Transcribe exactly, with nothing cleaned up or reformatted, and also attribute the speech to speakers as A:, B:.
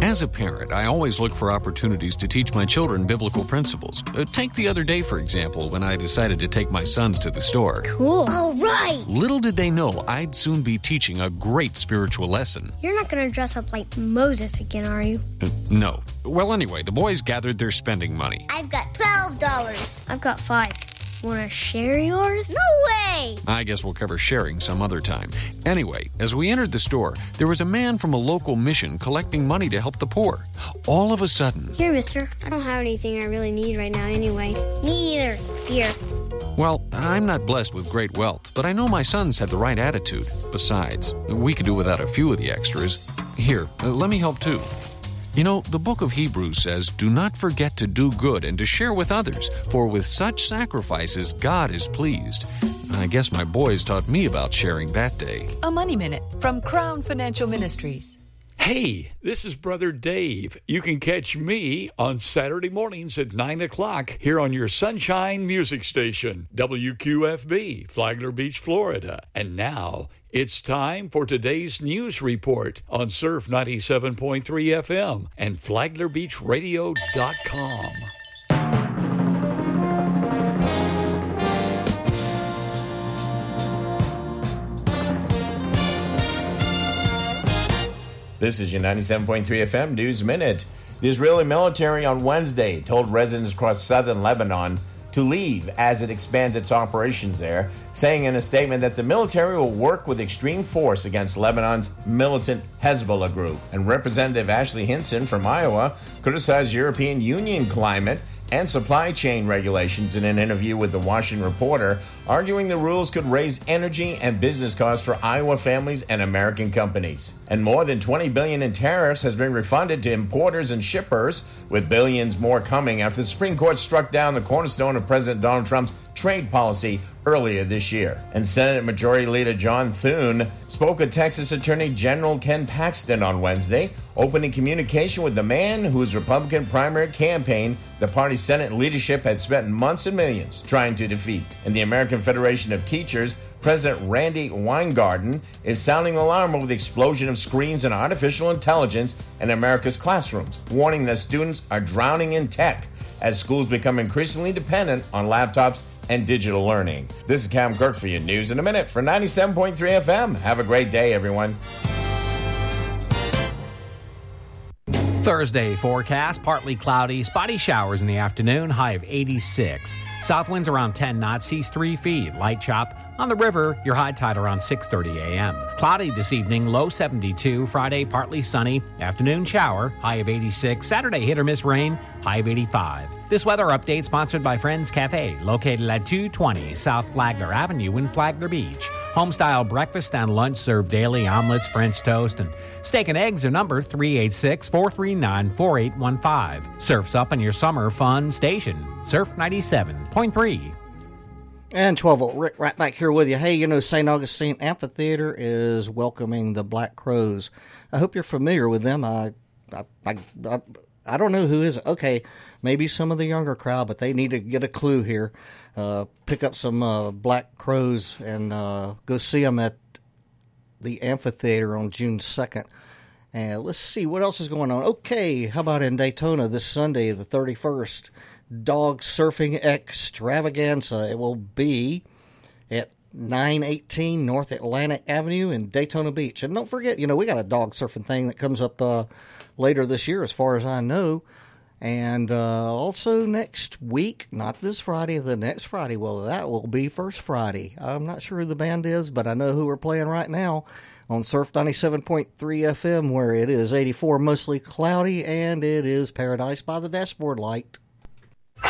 A: As a parent, I always look for opportunities to teach my children biblical principles. Uh, take the other day, for example, when I decided to take my sons to the store.
B: Cool. All right.
A: Little did they know I'd soon be teaching a great spiritual lesson.
B: You're not going to dress up like Moses again, are you?
A: Uh, no. Well, anyway, the boys gathered their spending money.
C: I've got twelve dollars.
B: I've got five. Want to share yours?
C: No way!
A: I guess we'll cover sharing some other time. Anyway, as we entered the store, there was a man from a local mission collecting money to help the poor. All of a sudden...
B: Here, mister. I don't have anything I really need right now anyway.
C: Me either. Here.
A: Well, I'm not blessed with great wealth, but I know my sons had the right attitude. Besides, we could do without a few of the extras. Here, uh, let me help too. You know, the book of Hebrews says, do not forget to do good and to share with others, for with such sacrifices God is pleased. I guess my boys taught me about sharing that day.
D: A Money Minute from Crown Financial Ministries.
E: Hey, this is Brother Dave. You can catch me on Saturday mornings at nine o'clock here on your Sunshine Music Station, W Q F B, Flagler Beach, Florida. And now... it's time for today's news report on Surf ninety-seven point three F M and Flagler Beach Radio dot com.
F: This is your ninety-seven point three F M News Minute. The Israeli military on Wednesday told residents across southern Lebanon to leave as it expands its operations there, saying in a statement that the military will work with extreme force against Lebanon's militant Hezbollah group. And Representative Ashley Hinson from Iowa criticized European Union climate and supply chain regulations in an interview with the Washington Reporter, arguing the rules could raise energy and business costs for Iowa families and American companies. And more than twenty billion dollars in tariffs has been refunded to importers and shippers, with billions more coming after the Supreme Court struck down the cornerstone of President Donald Trump's trade policy earlier this year. And Senate Majority Leader John Thune spoke with Texas Attorney General Ken Paxton on Wednesday, opening communication with the man whose Republican primary campaign the party's Senate leadership had spent months and millions trying to defeat. And the American Federation of Teachers, President Randy Weingarten, is sounding the alarm over the explosion of screens and artificial intelligence in America's classrooms, warning that students are drowning in tech as schools become increasingly dependent on laptops and digital learning. This is Cam Kirk for your News in a Minute for ninety-seven point three F M. Have a great day, everyone.
G: Thursday forecast, partly cloudy, spotty showers in the afternoon, high of eighty-six. South winds around ten knots, seas three feet. Light chop on the river, your high tide around six thirty a.m. Cloudy this evening, low seventy-two. Friday, partly sunny. Afternoon shower, high of eighty-six. Saturday, hit or miss rain, high of eighty-five. This weather update sponsored by Friends Cafe, located at two twenty South Flagler Avenue in Flagler Beach. Home-style breakfast and lunch served daily, omelets, French toast, and steak and eggs are number three eight six, four three nine, four eight one five. Surf's up on your summer fun station, Surf ninety-seven point three.
H: And twelve volt Rick right back here with you. Hey, you know, Saint Augustine Amphitheater is welcoming the Black Crowes. I hope you're familiar with them. I, I, I, I, I don't know who is. Okay, maybe some of the younger crowd, but they need to get a clue here. Uh, pick up some uh, Black Crowes and uh, go see them at the amphitheater on June second. And let's see what else is going on. Okay, how about in Daytona this Sunday, the thirty-first? Dog Surfing Extravaganza. It will be at nine eighteen North Atlantic Avenue in Daytona Beach. And don't forget, you know, we got a dog surfing thing that comes up uh, later this year, as far as I know. And uh, also next week, not this Friday, the next Friday. Well, that will be First Friday. I'm not sure who the band is, but I know who we're playing right now on Surf ninety-seven point three F M, where it is eighty-four, mostly cloudy, and it is Paradise by the Dashboard Light.